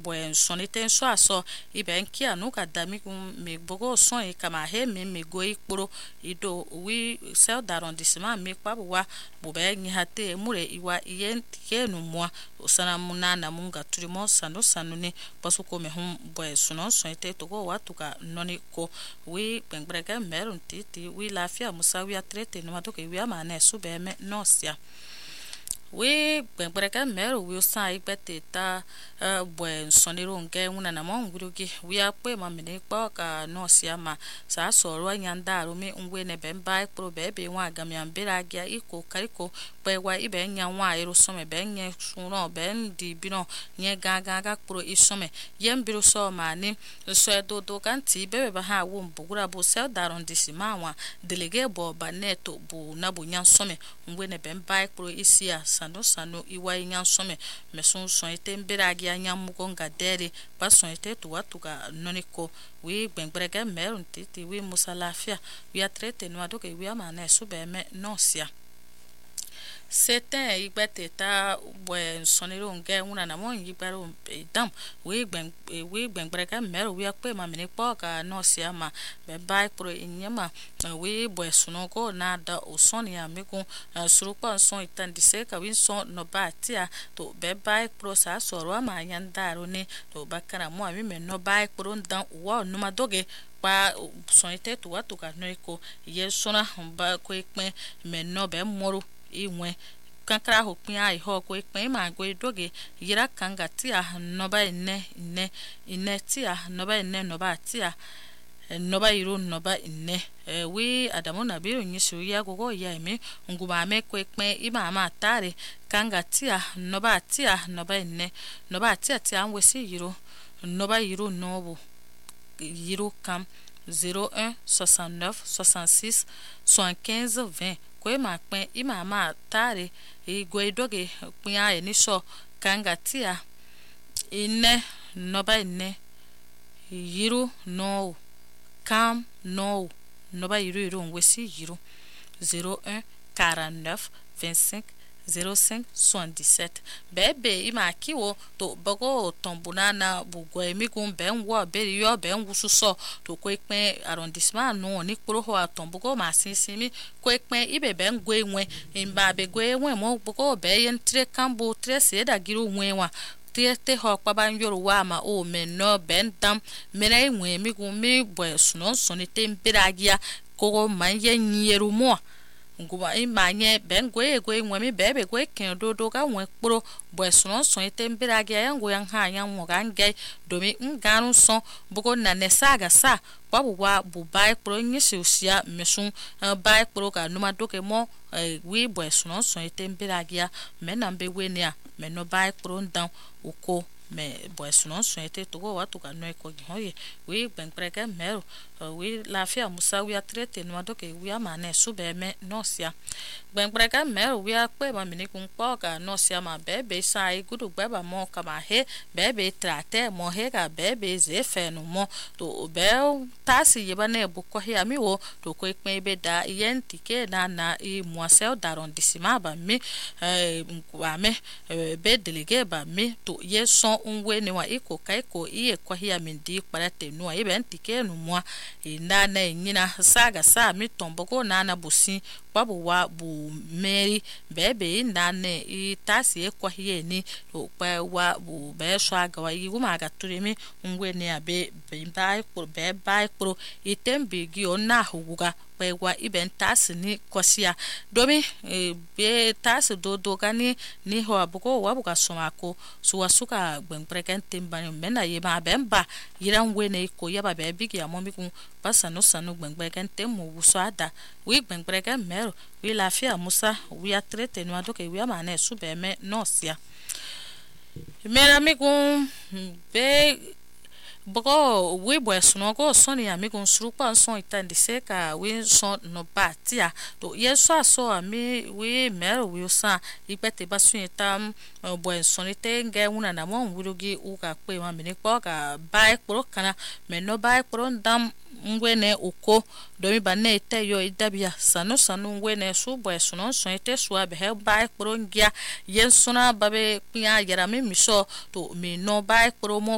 buen sonite so aso iben kia no kadami kum me bogo son e kama he me go ikporo ido wi sel d'arrondissement me kwabuwa bobe nyi hate mure iwa yen kenu mwa osana muna na munga turimo sanu ne pasuko me hum buen sono sonite togo watuka noni ko wi bengrega merun titi wi lafia musawi atrete no mato ke wi amane subeme nosia we bengrega meru wi sa igbete ta buen soniro nge una na mon gurugi wi akpe ma mene kpa ka nosia ma sa soro nyanda rumi ngwe ne bemba pro bebe wa agamian beragia iko kariko pe wa ibe nya wa iro some be nye suno ben di bino nye gaga pro isome yem biro so ma ni so do kanti bebe ba ha wo mbugura bo sel d'arrondissement wa délégué bo baneto bu na bu nya some ngwe ne bemba pro isia sano iwa nya some meson son ete beragia nya mugonga dere ba son ete to watuka noniko wi bengrega merun titi wi musalafia wi atrete no adoke wi amane subeme nosia c'était igbete ta buen soniro nge una na mon yibaro dam we bengrega meru wi akpe ma mene poka nosia ma be bai pro inyama we buen sonoko na da osonia meko surupa son itandise ka win son no batia to be bai pro sa soro ma nyandaro ne to bakara mo ami me no bai pro ndan wo no madoge pa sonite to watuka noiko ye sona ba ko ikpe me no be moru iwe kankara ho pin ai ho ko ipin ma go doge yira kanga tia no ba ine tia no ba ine no ba tia no ba iru no ba ine we adamu na biro nyisu ya gogo ya emi nguba me ko ipin ima ma tare kanga tia no ba ine no ba tia anwesi yiro no ba iru no bu yiro kam 01 69 66 75 20 kwe ma pen ima ma tare igwe doge pin ai ni so kanga tia ine no ba ine yiru no kam no ba yiru ngwesi yiru 01 49 25 05 77 bebe ima kiwo to bogo tombuna na bugwe mi gun ben wo beri yo ben wususo to ko ipen arrondissement no ni kporo ho atombugo ma sinsimi ko ipen ibe ben gwe nwe imba be gwe nwe mo bogo be yen tre kambo tre se da giru nwe wa te ho pa ban yoru wa ma o me no ben dam mere nwe mi gun mi bwe suno sonite mbiragia ko manye nyeru mo nguba imanye ben gwe nwe mi bebe gwe ken do ga nwe kporo bwe suno son ite mbiragia yango yan ha yan mo gange domi nganu son bugo na nesaga sa babu wa bu bai kporo nyisi usia mesun bai kporo ka numa doke mo wi bwe suno son ite mbiragia mena mbe we ne a meno bai kporo ndan uko me bwe suno son ite togo watu ka no ko hoye wi bengrega meru wi lafia musawi atrete no doke wi amane subeme nosia bengrega meru wi akpe ma mini kun poka nosia ma bebe sai gudu beba mo kama he bebe trate mo he ga bebe zefe no mo to be tasi yebane buko he ami wo to ko ikpe be da yen tike na i moisel d'arrondissement ba mi wa me be délégué ba mi to ye son unwe ne wa iko kaiko iye ko he amindi parate no e ben tike no mo ina na nyina saga sa mi tombogo na busi babu wa bu meri bebe ina ne i tasi e ko he ni to pa wa bu be so aga wa yi ma ga turimi unwe ne abe be bai pro itembi gi ona huguga wa iben tasi ni kosia domi be tasi do gani ni ho abugo wa buga somako suwa suka gbenpreken timbani mena yeba bemba yiran wene ko yaba be bigi amomi kun pasano sanu gbenpreken temu wusada wi gbenpreken mero wi lafia musa wi atrete no adoke wi amane subeme nosia mera mi kun be bogo we bwe suno go soni ami gun surupa son itandise ka we son no batia to yeso aso ami we mero we sa ipete basun tam bwe soni tenge una na mo wurugi uka pe ma mini ko ka bai pro kana me no bai pro ndam ngwene uko domi bane ite yo idabia sanu ngwene su bwe suno son ite suwa be he bai pro ngia yen sona babe pia yara mi miso to me no bai pro mo